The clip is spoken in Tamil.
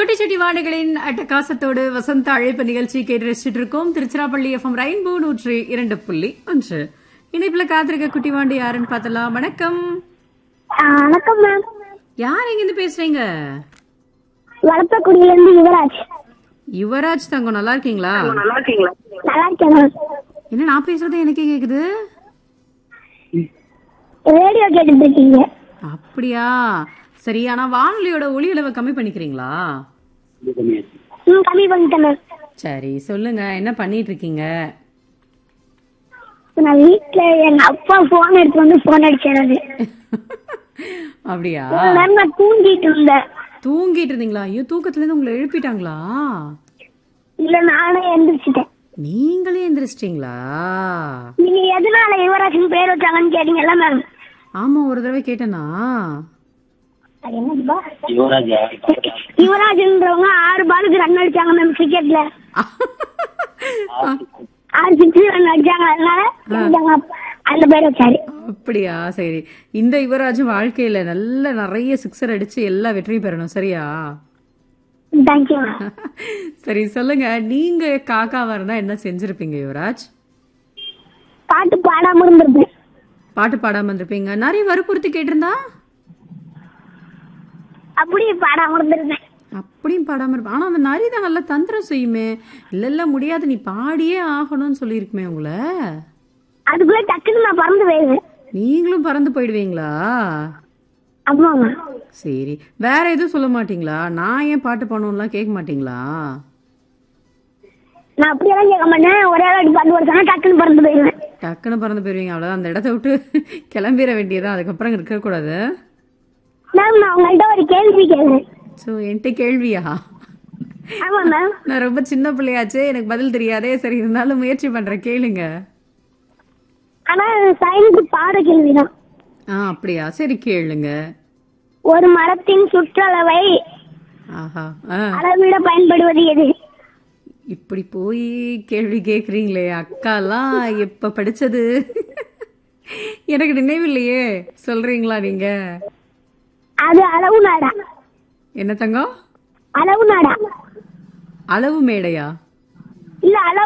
குட்டி செட்டி வாண்டுகளின் அட்டகாசத்தோடு வசந்த அழைப்பு நிகழ்ச்சி கேட்டு ரசிச்சுட்டு இருக்கோம். திருச்சிராப்பள்ளி FM ரெயின்போ 102.1 இணைப்புல காத்திருக்க குட்டி வாண்டு யாருன்னு பார்த்தலாம். வணக்கம். வணக்கம் மேம். யார் எங்க இருந்து பேசுறீங்க? வளர்த்தக்குடியில இருந்து யுவராஜ். யுவராஜ் தங்கம், நல்லா இருக்கீங்களா? நல்லா இருக்கேன் மேம். என்ன நான் பேசுறது எனக்கே கேக்குது? ரேடியோ கேட்டுட்டு இருக்கீங்க? அப்படியா, சரி. ஆனா வானொலியோட ஒலி அளவை கம்மி பண்ணிக்கிறீங்களா? கம்மி பண்ணிட்டேன் மேம். சரி, சொல்லுங்க, என்ன பண்ணிட்டு இருக்கீங்க? நான் வீட்டுல எங்க அப்பா போன் எடுத்து வந்து போன் அடிச்சேன். அப்படியா? நான் தூங்கிட்டு இருந்தேன். தூங்கிட்டு இருந்தீங்களா? ஐயோ, தூக்கத்துல இருந்து உங்களை எழுப்பிட்டாங்களா? இல்ல, நானே எந்திரிச்சிட்டேன். நீங்களே எந்திரிச்சிட்டீங்களா? நீங்க எதனால யுவராஜன் பேர் வச்சாங்கன்னு கேட்டீங்கல்ல மேம்? ஆமா, ஒரு தடவை கேட்டேனா? யுவராஜ்ன்றவங்க 6 பாலுக்கு ரன் அடிச்சாங்க மேம் கிரிக்கெட்ல. 6 6 ரன் அடிச்சாங்க, அதனால அந்த பேர் வச்சாரு. அப்படியா, சரி. இந்த யுவராஜ் வாழ்க்கையில நிறைய சிக்ஸர் அடிச்சு எல்லா வெற்றியும் பெறணும், சரியா? தேங்க்யூ. சரி, சொல்லுங்க, நீங்க காக்காவா இருந்தா என்ன செஞ்சிருப்பீங்க யுவராஜ்? பாட்டு பாடாம இருந்திருப்பேன். பாட்டு பாடாம இருந்திருப்பீங்க. நிறைய வற்புறுத்தி கேட்டிருந்தா? அப்படியே பாடாம இருந்திருப்பேன். அப்படியும் பாடாம இருப்பேன். ஆனா அந்த நரி தான் நல்லா தந்திரம் செய்யுமே. இல்ல முடியாது, நீ பாடியே ஆகணும்னு சொல்லியிருக்குமே உங்களை. அதுக்குள்ள டக்குன்னு நான் பறந்து போயிருவேன். நீங்களும் பறந்து போயிடுவீங்களா? ஆமாங்க. சரி, வேற எதுவும் சொல்ல மாட்டீங்களா? நான் ஏன் பாட்டு பாடணும்லாம் கேட்க மாட்டீங்களா? நான் அப்படியெல்லாம் கேட்க மாட்டேன். ஒரே வாட்டி பாட்டு படிச்சானா டக்குன்னு பறந்து போயிருவேன். டக்குன்னு பறந்து போயிருவீங்க, அவ்வளவுதான். அந்த இடத்த விட்டு கிளம்பிட வேண்டியதான், அதுக்கப்புறம் இருக்க கூடாது. மேம், நான் உங்கள்கிட்ட ஒரு கேள்வி கேட்கிறேன். சோ, என்கிட்ட கேள்வியா? ஆமா மேம். நான் ரொம்ப சின்ன பிள்ளையாச்சே, எனக்கு பதில் தெரியாதே. சரி, இருந்தாலும் முயற்சி பண்றேன், கேளுங்க. ஆனா சயின்ஸ் பாட கேள்விதான். அப்படியா, சரி கேளுங்க. ஒரு மரத்தின் சுற்றளவை ஆஹா, அளவிட பயன்படுவது எது? இப்படி போய் கேள்வி கேக்குறீங்களே, அக்காலாம் எப்ப படிச்சது? எனக்கு நினைவில்லையே, சொல்றீங்களா நீங்க? அது அளவு நாடா. என்ன தங்கம்? அளவு நாடா. அளவு மேடையா? இல்ல, அளவு